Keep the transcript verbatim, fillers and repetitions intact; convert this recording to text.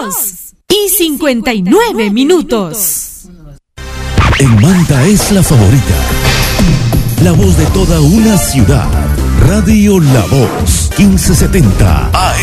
dos y cincuenta y nueve minutos. En Manta es la favorita. La voz de toda una ciudad. Radio La Voz, quince setenta A